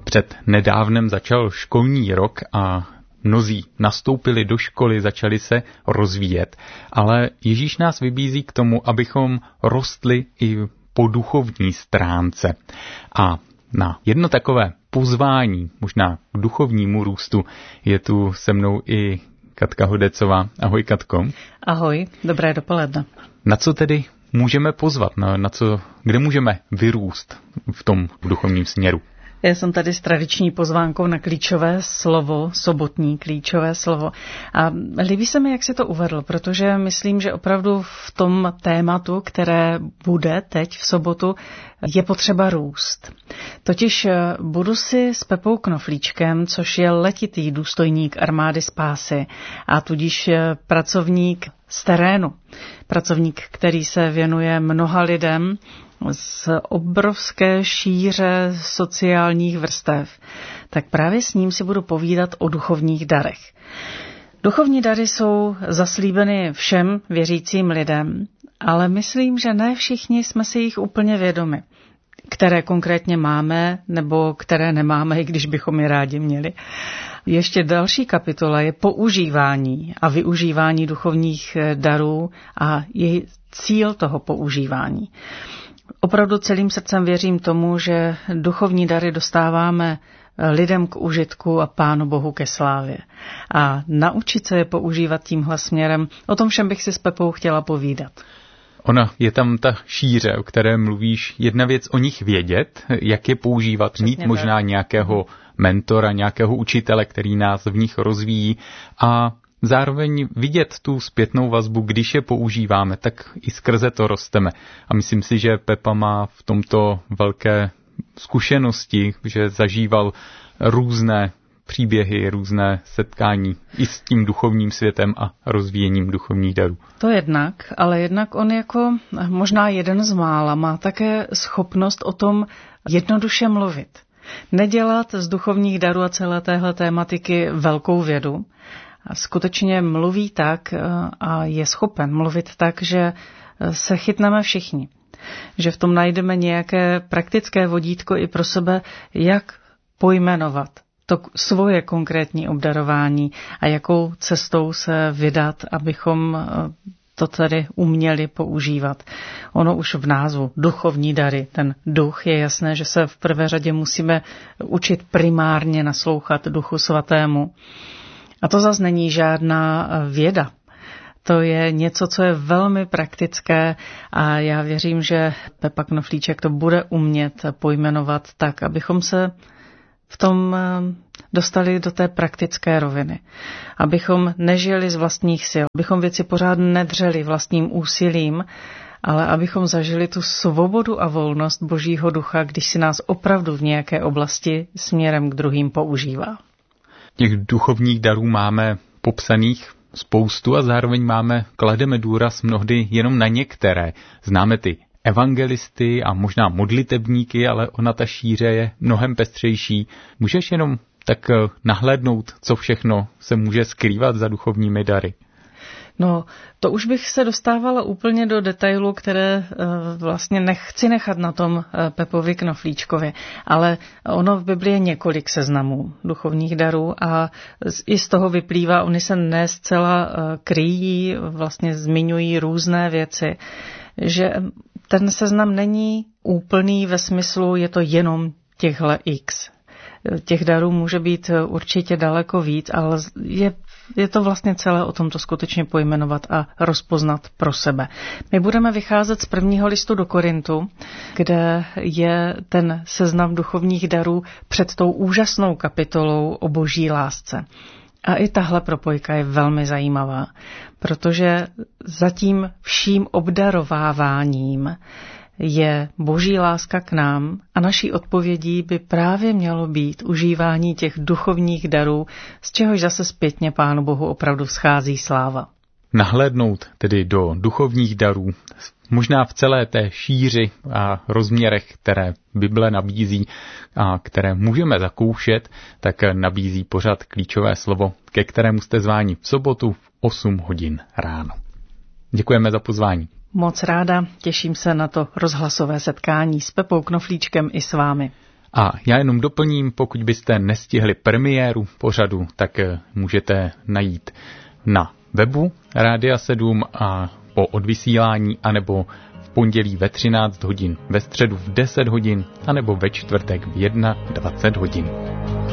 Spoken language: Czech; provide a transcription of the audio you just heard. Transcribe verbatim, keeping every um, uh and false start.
Před nedávnem začal školní rok a mnozí nastoupili do školy, začali se rozvíjet, ale Ježíš nás vybízí k tomu, abychom rostli i po duchovní stránce. A na jedno takové pozvání, možná k duchovnímu růstu, je tu se mnou i Katka Hodecová. Ahoj, Katko. Ahoj, dobré dopoledne. Na co tedy můžeme pozvat? Na, na co, kde můžeme vyrůst v tom duchovním směru? Já jsem tady s tradiční pozvánkou na klíčové slovo, sobotní klíčové slovo. A líbí se mi, jak jsi to uvedl, protože myslím, že opravdu v tom tématu, které bude teď v sobotu, je potřeba růst. Totiž budu si s Pepou Knoflíčkem, což je letitý důstojník armády spásy a tudíž pracovník z terénu. Pracovník, který se věnuje mnoha lidem z obrovské šíře sociálních vrstev, tak právě s ním si budu povídat o duchovních darech. Duchovní dary jsou zaslíbeny všem věřícím lidem, ale myslím, že ne všichni jsme si jich úplně vědomi. Které konkrétně máme, nebo které nemáme, i když bychom je rádi měli. Ještě další kapitola je používání a využívání duchovních darů a je cíl toho používání. Opravdu celým srdcem věřím tomu, že duchovní dary dostáváme lidem k užitku a Pánu Bohu ke slávě. A naučit se je používat tímhle směrem, o tom všem bych si s Pepou chtěla povídat. Ona, je tam ta šíře, o které mluvíš, jedna věc o nich vědět, jak je používat, přesně mít možná tak. Nějakého mentora, nějakého učitele, který nás v nich rozvíjí a zároveň vidět tu zpětnou vazbu, když je používáme, tak i skrze to rosteme. A myslím si, že Pepa má v tomto velké zkušenosti, že zažíval různé příběhy, různé setkání i s tím duchovním světem a rozvíjením duchovních darů. To jednak, ale jednak on jako možná jeden z mála má také schopnost o tom jednoduše mluvit. Nedělat z duchovních darů a celé téhle tématiky velkou vědu. Skutečně mluví tak a je schopen mluvit tak, že se chytneme všichni. Že v tom najdeme nějaké praktické vodítko i pro sebe, jak pojmenovat to svoje konkrétní obdarování a jakou cestou se vydat, abychom to tady uměli používat. Ono už v názvu duchovní dary, ten duch, je jasné, že se v prvé řadě musíme učit primárně naslouchat Duchu Svatému. A to zase není žádná věda. To je něco, co je velmi praktické a já věřím, že Pepa Knoflíček to bude umět pojmenovat tak, abychom se v tom dostali do té praktické roviny. Abychom nežili z vlastních sil, abychom věci pořád nedřeli vlastním úsilím, ale abychom zažili tu svobodu a volnost Božího ducha, když si nás opravdu v nějaké oblasti směrem k druhým používá. Těch duchovních darů máme popsaných spoustu a zároveň máme, klademe důraz mnohdy jenom na některé. Známe ty evangelisty a možná modlitebníky, ale ona ta šíře je mnohem pestřejší. Můžeš jenom tak nahlédnout, co všechno se může skrývat za duchovními dary? No, to už bych se dostávala úplně do detailu, které vlastně nechci nechat na tom Pepovi Knoflíčkovi, ale ono v Biblii je několik seznamů duchovních darů a i z toho vyplývá, oni se ne zcela kryjí, vlastně zmiňují různé věci, že ten seznam není úplný ve smyslu, je to jenom těchhle X. Těch darů může být určitě daleko víc, ale je, je to vlastně celé o tom to skutečně pojmenovat a rozpoznat pro sebe. My budeme vycházet z prvního listu do Korintu, kde je ten seznam duchovních darů před tou úžasnou kapitolou o boží lásce. A i tahle propojka je velmi zajímavá, protože za tím vším obdarováváním je boží láska k nám a naší odpovědí by právě mělo být užívání těch duchovních darů, z čehož zase zpětně Pánu Bohu opravdu schází sláva. Nahlédnout tedy do duchovních darů, možná v celé té šíři a rozměrech, které Bible nabízí a které můžeme zakoušet, tak nabízí pořad klíčové slovo, ke kterému jste zváni v sobotu v osm hodin ráno. Děkujeme za pozvání. Moc ráda, těším se na to rozhlasové setkání s Pepou Knoflíčkem i s vámi. A já jenom doplním, pokud byste nestihli premiéru pořadu, tak můžete najít na webu Rádia sedm a po odvysílání, anebo v pondělí ve třináct hodin, ve středu v deset hodin, anebo ve čtvrtek v dvacet jedna hodin.